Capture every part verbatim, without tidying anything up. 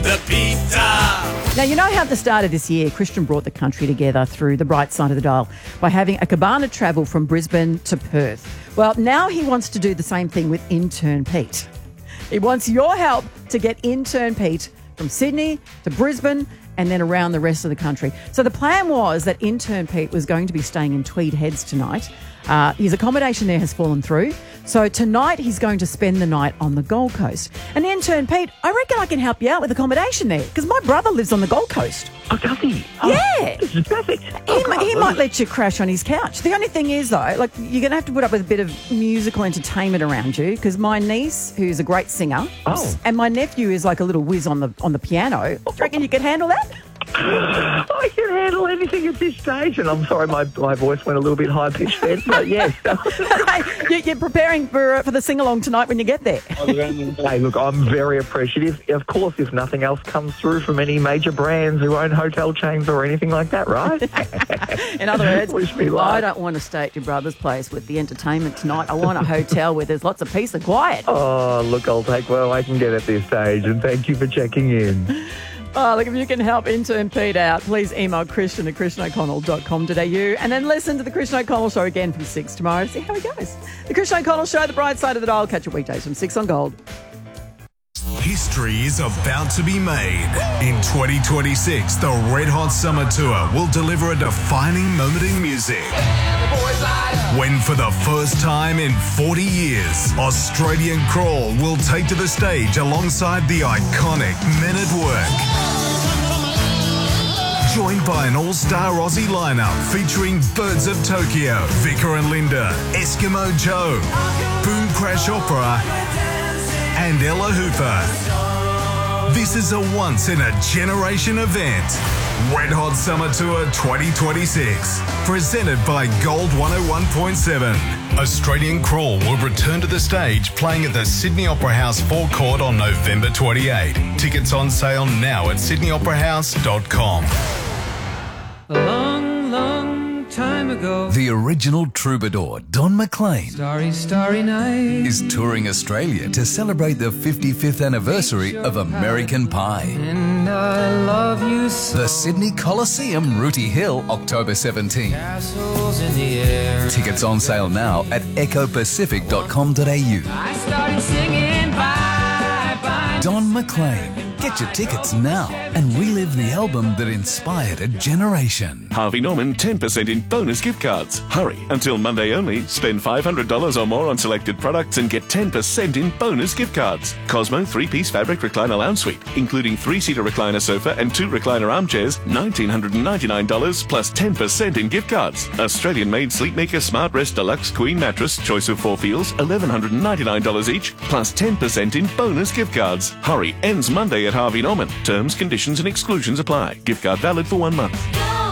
the pizza. Now, you know how at the start of this year, Christian brought the country together through the bright side of the dial by having a cabana travel from Brisbane to Perth. Well, now he wants to do the same thing with Intern Pete. He wants your help to get Intern Pete from Sydney to Brisbane and then around the rest of the country. So the plan was that Intern Pete was going to be staying in Tweed Heads tonight. Uh, his accommodation there has fallen through. So tonight he's going to spend the night on the Gold Coast. And Intern Pete, I reckon I can help you out with accommodation there because my brother lives on the Gold Coast. Oh, does he? Oh, yeah. This is perfect. He, Oh, mi- he might let you crash on his couch. The only thing is, though, like you're going to have to put up with a bit of musical entertainment around you because my niece, who's a great singer, Oh. and my nephew is like a little whiz on the on the piano. Do you reckon you could handle that? I can handle anything at this stage. And I'm sorry, my, my voice went a little bit high-pitched then, but yes. Hey, you- you're preparing for uh, for the sing-along tonight when you get there. Hey, look, I'm very appreciative. Of course, if nothing else comes through from any major brands who own hotel chains or anything like that, right? In other words, Wish me luck. I don't want to stay at your brother's place with the entertainment tonight. I want a hotel where there's lots of peace and quiet. Oh, look, I'll take what I can get at this stage, and thank you for checking in. Oh, look, if you can help Intern Pete out, please email Christian at christian o'connell dot com dot a u and then listen to the Christian O'Connell Show again from six tomorrow. See how he goes. The Christian O'Connell Show, the bright side of the dial. Catch it weekdays from six on Gold. History is about to be made. In twenty twenty-six, the Red Hot Summer Tour will deliver a defining moment in music. When for the first time in forty years, Australian Crawl will take to the stage alongside the iconic Men at Work. Joined by an all-star Aussie lineup featuring Birds of Tokyo, Vicar and Linda, Eskimo Joe, Boom Crash Opera, and Ella Hooper. This is a once-in-a-generation event. Red Hot Summer Tour twenty twenty-six, presented by Gold one oh one point seven. Australian Crawl will return to the stage, playing at the Sydney Opera House forecourt on November twenty-eighth. Tickets on sale now at sydney opera house dot com. A long, long time ago, The original troubadour, Don McLean, starry, starry night, is touring Australia to celebrate the fifty-fifth anniversary of American Pie. and I love you so. The Sydney Coliseum, Rooty Hill, October seventeenth. Castles in the air. Tickets on sale now at echo pacific dot com dot a u. I started singing bye bye. Don McLean. Get your tickets now and relive the album that inspired a generation. Harvey Norman ten percent in bonus gift cards. Hurry, until Monday only. Spend five hundred dollars or more on selected products and get ten percent in bonus gift cards. Cosmo three-piece fabric recliner lounge suite, including three-seater recliner sofa and two recliner armchairs, one thousand nine hundred ninety-nine dollars plus ten percent in gift cards. Australian-made Sleepmaker Smart Rest Deluxe Queen Mattress, choice of four feels, one thousand one hundred ninety-nine dollars each, plus ten percent in bonus gift cards. Hurry, ends Monday at Harvey Norman. Terms, conditions and exclusions apply. Gift card valid for one month.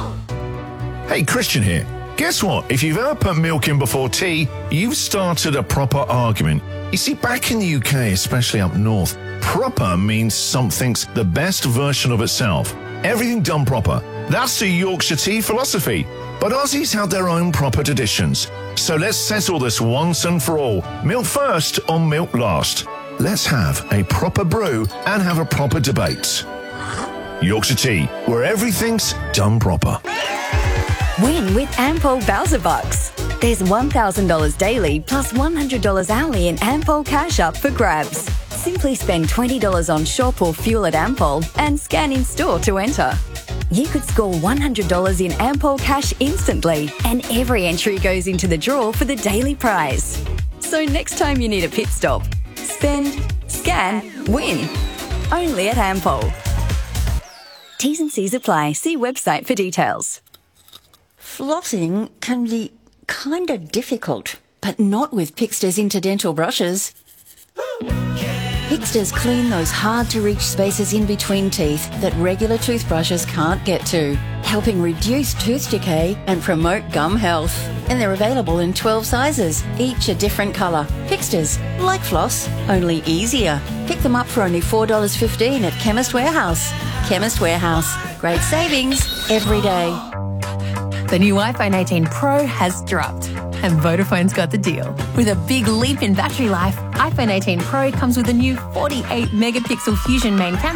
Hey, Christian here. Guess what? If you've ever put milk in before tea, you've started a proper argument. You see, back in the U K, especially up north, proper means something's the best version of itself. Everything done proper. That's the Yorkshire tea philosophy. But Aussies have their own proper traditions. So let's settle this once and for all. Milk first or milk last? Let's have a proper brew and have a proper debate. Yorkshire tea, where everything's done proper. Win with Ampol Bowser Bucks. There's one thousand dollars daily plus one hundred dollars hourly in Ampol cash up for grabs. Simply spend twenty dollars on shop or fuel at Ampol and scan in store to enter. You could score one hundred dollars in Ampol cash instantly, and every entry goes into the draw for the daily prize. So next time you need a pit stop, spend, scan, win. Only at Ampol. T's and C's apply. See website for details. Flossing can be kind of difficult, but not with Pixter's Interdental brushes. Pixter's clean those hard-to-reach spaces in between teeth that regular toothbrushes can't get to, helping reduce tooth decay and promote gum health. And they're available in twelve sizes, each a different colour. Pixter's, like floss, only easier. Pick them up for only four dollars fifteen at Chemist Warehouse. Chemist Warehouse, great savings every day. The new iPhone eighteen Pro has dropped, and Vodafone's got the deal. With a big leap in battery life, iPhone eighteen Pro comes with a new forty-eight megapixel Fusion main camera